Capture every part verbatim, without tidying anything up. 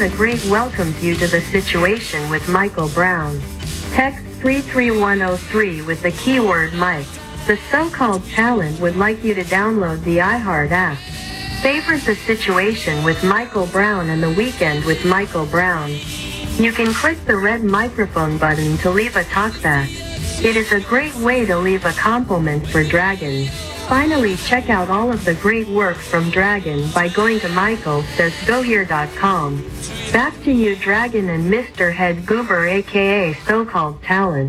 a great welcome to you to The Situation with Michael Brown. Text three three one oh three with the keyword Mike. The so-called talent would like you to download the iHeart app. Favorite The Situation with Michael Brown and The Weekend with Michael Brown. You can click the red microphone button to leave a talkback. It is a great way to leave a compliment for Dragon. Finally, check out all of the great work from Dragon by going to michael says go here dot com. Back to you, Dragon and Mister Head Goober, aka so-called talent.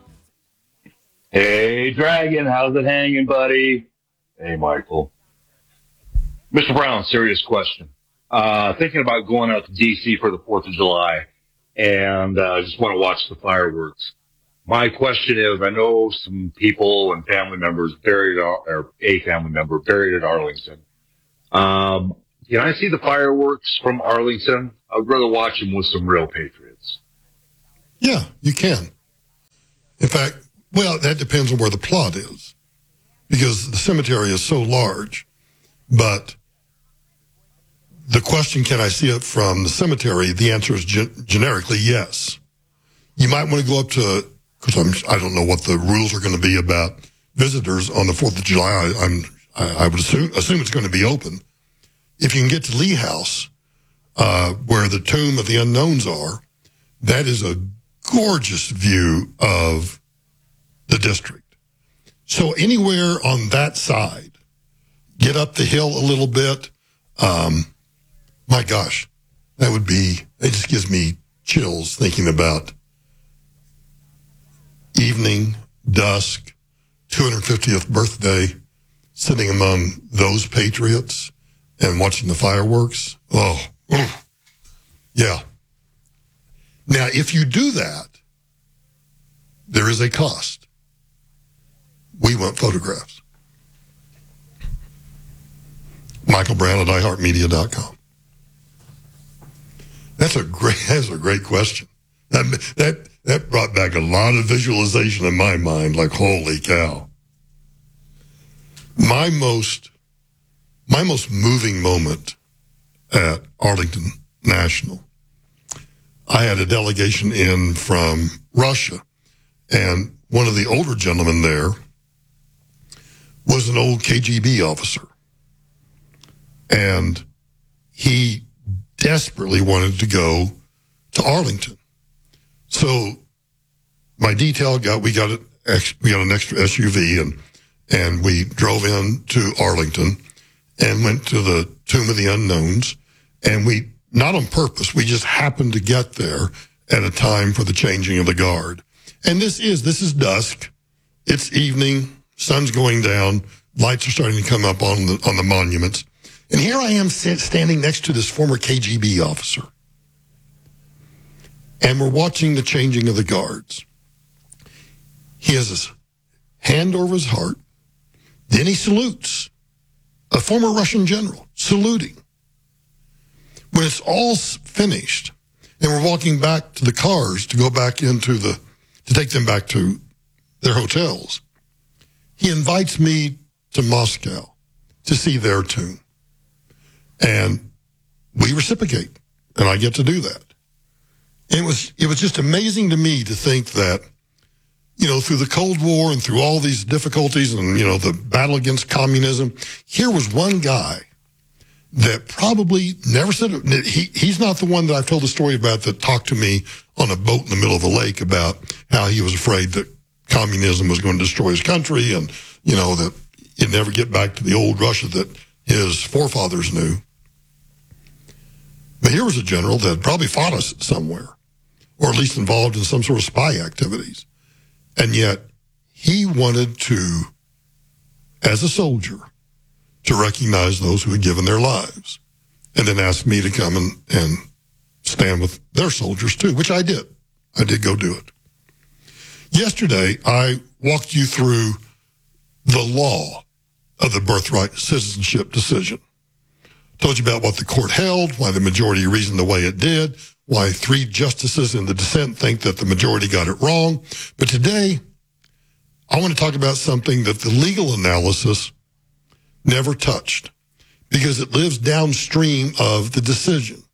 Hey, Dragon, how's it hanging, buddy? Hey, Michael. Mister Brown, serious question. Uh, thinking about going out to D C for the fourth of July, and uh, just want to watch the fireworks. My question is, I know some people and family members buried, or a family member buried at Arlington. Um, can I see the fireworks from Arlington? I'd rather watch them with some real patriots. Yeah, you can. In fact, well, that depends on where the plot is, because the cemetery is so large. But the question, can I see it from the cemetery? The answer is gen- generically yes. You might want to go up to, because I'm, I don't know what the rules are going to be about visitors on the fourth of July. I, I'm, I, I would assume, assume it's going to be open. If you can get to Lee House, uh, where the Tomb of the Unknowns are, that is a gorgeous view of the district. So anywhere on that side, get up the hill a little bit. Um, my gosh, that would be, it just gives me chills thinking about evening, dusk, two hundred fiftieth birthday, sitting among those patriots and watching the fireworks. Oh, oh, yeah. Now, if you do that, there is a cost. We want photographs. Michael Brown at i heart media dot com. That's a great, that's a great question. That, that, that brought back a lot of visualization in my mind, like, holy cow. My most, my most moving moment at Arlington National, I had a delegation in from Russia, and one of the older gentlemen there was an old K G B officer. And he desperately wanted to go to Arlington. So my detail got, we got, a, we got an extra S U V and, and we drove in to Arlington and went to the Tomb of the Unknowns. And we, not on purpose, we just happened to get there at a time for the changing of the guard. And this is, this is dusk. It's evening. Sun's going down. Lights are starting to come up on the, on the monuments. And here I am sit, standing next to this former K G B officer. And we're watching the changing of the guards. He has his hand over his heart. Then he salutes a former Russian general, saluting. When it's all finished, and we're walking back to the cars to go back into the, to take them back to their hotels, he invites me to Moscow to see their tomb. And we reciprocate, and I get to do that. And it was, it was just amazing to me to think that, you know, through the Cold War and through all these difficulties and, you know, the battle against communism, here was one guy that probably never said, he, he's not the one that I've told the story about that talked to me on a boat in the middle of a lake about how he was afraid that communism was going to destroy his country and, you know, that he'd never get back to the old Russia that his forefathers knew. But here was a general that probably fought us somewhere, or at least involved in some sort of spy activities. And yet he wanted to, as a soldier, to recognize those who had given their lives, and then asked me to come and, and stand with their soldiers too, which I did. I did go do it. Yesterday, I walked you through the law of the birthright citizenship decision. Told you about what the court held, why the majority reasoned the way it did, why three justices in the dissent think that the majority got it wrong. But today, I want to talk about something that the legal analysis never touched, because it lives downstream of the decision.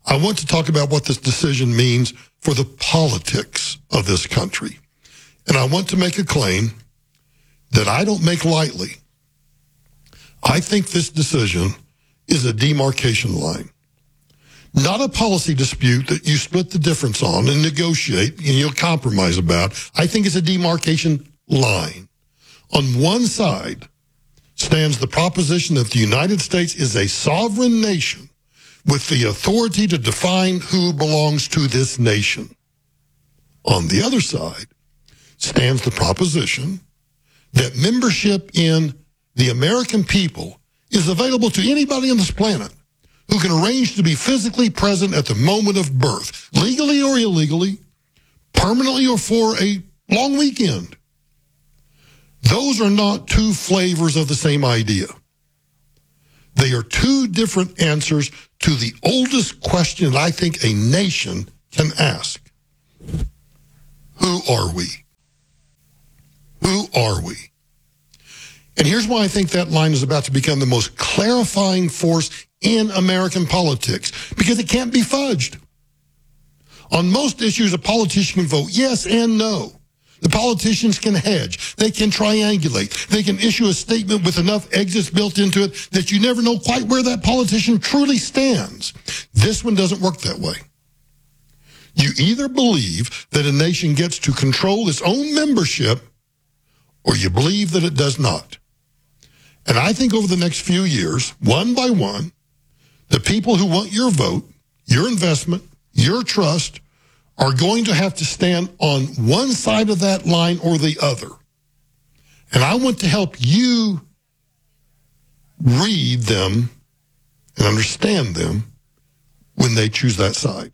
I want to talk about what this decision means for the politics of this country. And I want to make a claim that I don't make lightly. I think this decision is a demarcation line. Not a policy dispute that you split the difference on and negotiate and you'll compromise about. I think it's a demarcation line. On one side stands the proposition that the United States is a sovereign nation with the authority to define who belongs to this nation. On the other side stands the proposition that membership in the American people is available to anybody on this planet who can arrange to be physically present at the moment of birth, legally or illegally, permanently or for a long weekend. Those are not two flavors of the same idea. They are two different answers to the oldest question I think a nation can ask. Who are we? Who are we? And here's why I think that line is about to become the most clarifying force in American politics, because it can't be fudged. On most issues, a politician can vote yes and no. The politicians can hedge. They can triangulate. They can issue a statement with enough exits built into it that you never know quite where that politician truly stands. This one doesn't work that way. You either believe that a nation gets to control its own membership, or you believe that it does not. And I think over the next few years, one by one, the people who want your vote, your investment, your trust, are going to have to stand on one side of that line or the other. And I want to help you read them and understand them when they choose that side.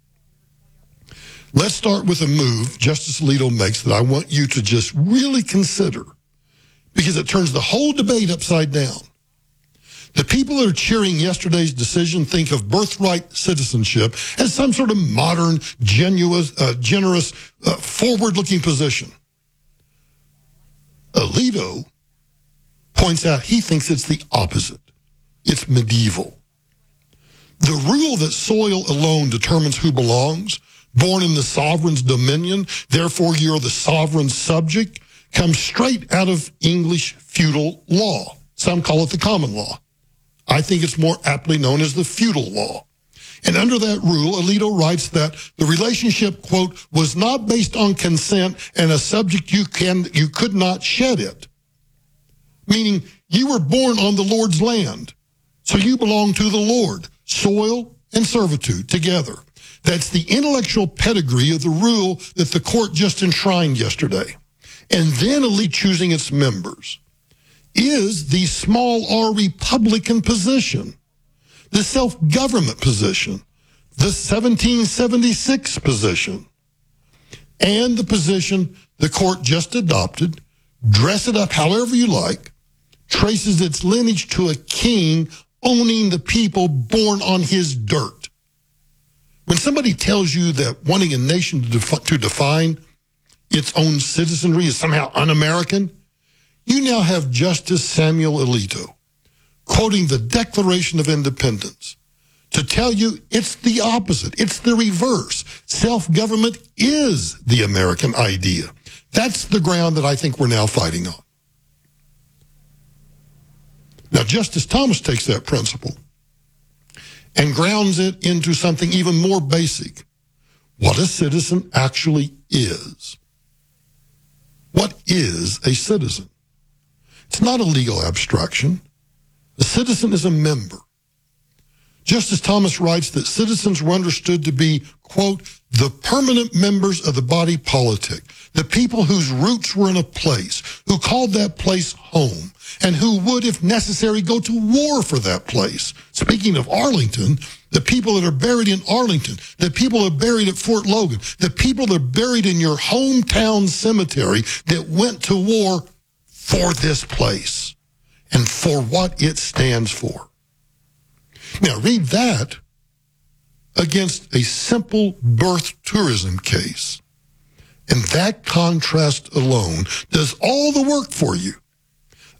Let's start with a move Justice Alito makes that I want you to just really consider, because it turns the whole debate upside down. The people that are cheering yesterday's decision think of birthright citizenship as some sort of modern, genuine, uh, generous, uh, forward-looking position. Alito points out he thinks it's the opposite. It's medieval. The rule that soil alone determines who belongs, born in the sovereign's dominion, therefore you're the sovereign subject, comes straight out of English feudal law. Some call it the common law. I think it's more aptly known as the feudal law. And under that rule, Alito writes that the relationship, quote, was not based on consent and a subject you can you could not shed it. Meaning you were born on the Lord's land, so you belong to the Lord, soil and servitude together. That's the intellectual pedigree of the rule that the court just enshrined yesterday. And then elite choosing its members is the small r Republican position, the self-government position, the seventeen seventy-six position, and the position the court just adopted, dress it up however you like, traces its lineage to a king owning the people born on his dirt. When somebody tells you that wanting a nation to, defi- to define its own citizenry is somehow un-American, you now have Justice Samuel Alito quoting the Declaration of Independence to tell you it's the opposite. It's the reverse. Self-government is the American idea. That's the ground that I think we're now fighting on. Now, Justice Thomas takes that principle and grounds it into something even more basic. What a citizen actually is. What is a citizen? It's not a legal abstraction. A citizen is a member. Justice Thomas writes that citizens were understood to be, quote, the permanent members of the body politic, the people whose roots were in a place, who called that place home, and who would, if necessary, go to war for that place. Speaking of Arlington, the people that are buried in Arlington, the people that are buried at Fort Logan, the people that are buried in your hometown cemetery that went to war for this place and for what it stands for. Now, read that against a simple birth tourism case, and that contrast alone does all the work for you.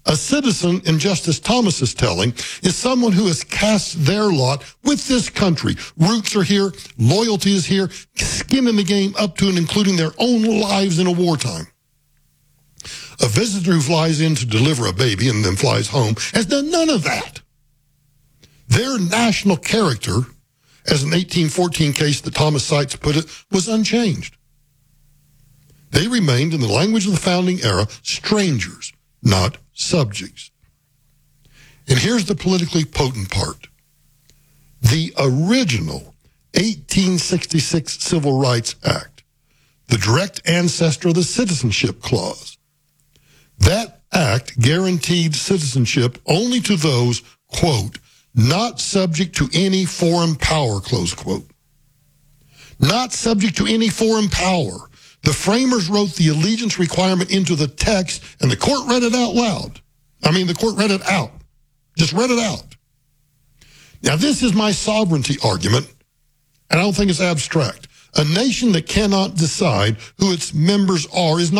A citizen, in Justice Thomas's telling, is someone who has cast their lot with this country. Roots are here, loyalty is here, skin in the game up to and including their own lives in a wartime. A visitor who flies in to deliver a baby and then flies home has done none of that. Their national character, as an eighteen fourteen case that Thomas cites put it, was unchanged. They remained, in the language of the founding era, strangers, not subjects. And here's the politically potent part. The original eighteen sixty-six Civil Rights Act, the direct ancestor of the Citizenship Clause, that act guaranteed citizenship only to those, quote, not subject to any foreign power, close quote. Not subject to any foreign power. The framers wrote the allegiance requirement into the text, and the court read it out loud. I mean, the court read it out. Just read it out. Now, this is my sovereignty argument, and I don't think it's abstract. A nation that cannot decide who its members are is not